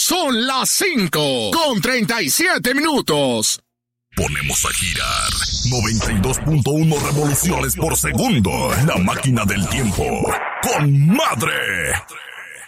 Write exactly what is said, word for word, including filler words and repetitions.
Son las cinco con treinta y siete minutos. Ponemos a girar noventa y dos punto uno revoluciones por segundo. La máquina del tiempo. ¡Con madre!